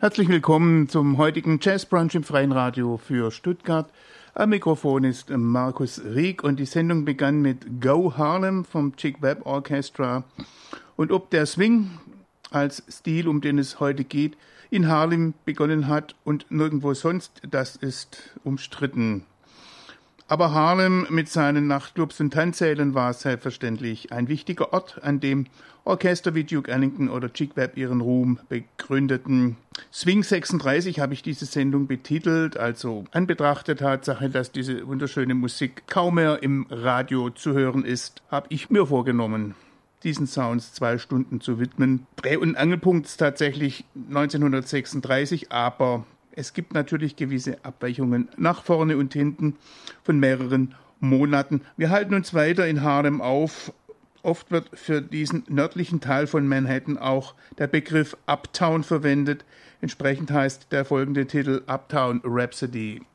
Herzlich willkommen zum heutigen Jazz Brunch im Freien Radio für Stuttgart. Am Mikrofon ist Markus Rieck und die Sendung begann mit Go Harlem vom Chick Webb Orchestra. Und ob der Swing als Stil, um den es heute geht, in Harlem begonnen hat und nirgendwo sonst, das ist umstritten. Aber Harlem mit seinen Nachtclubs und Tanzsälen war selbstverständlich ein wichtiger Ort, an dem Orchester wie Duke Ellington oder Chick Webb ihren Ruhm begründeten. Swing 36 habe ich diese Sendung betitelt, also an Betracht der Tatsache, dass diese wunderschöne Musik kaum mehr im Radio zu hören ist, habe ich mir vorgenommen, diesen Sounds 2 Stunden zu widmen. Dreh- und Angelpunkt ist tatsächlich 1936, aber es gibt natürlich gewisse Abweichungen nach vorne und hinten von mehreren Monaten. Wir halten uns weiter in Harlem auf. Oft wird für diesen nördlichen Teil von Manhattan auch der Begriff Uptown verwendet. Entsprechend heißt der folgende Titel Uptown Rhapsody.